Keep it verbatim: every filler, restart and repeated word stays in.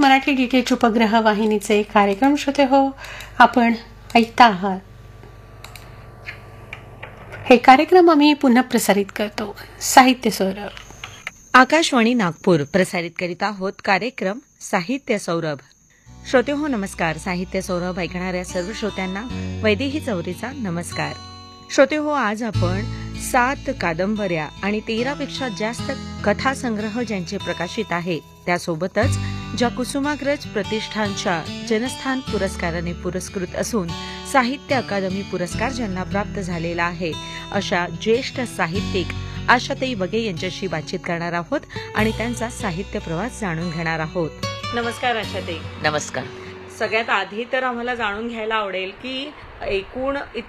Marathi DTH उपग्रह वाहिनीचे कार्यक्रम श्रोते हो आपण ऐकता आहात. हे कार्यक्रम आम्ही पुन्हा प्रसारित करतो. साहित्य सौरभ. आकाशवाणी नागपूर प्रसारित करीत आहोत कार्यक्रम साहित्य सौरभ. श्रोते हो नमस्कार. साहित्य सौरभ ऐकणाऱ्या सर्व श्रोत्यांना वैदेही चौरीचा नमस्कार. श्रोते हो, आज आपण सात कादंबऱ्या आणि तेरापेक्षा जास्त कथासंग्रह ज्यांचे प्रकाशित आहे त्यासोबतच ज्या कुसुमाग्रज प्रतिष्ठानच्या जनस्थान पुरस्काराने पुरस्कृत असून साहित्य अकादमी पुरस्कार ज्यांना प्राप्त झालेला आहे अशा ज्येष्ठ साहित्यिक आशाताई वगे यांच्याशी बातचीत करणार आहोत आणि त्यांचा साहित्य प्रवास जाणून घेणार आहोत. नमस्कार आशाताई. नमस्कार. सगळ्यात आधी तर आम्हाला जाणून घ्यायला आवडेल की एकूण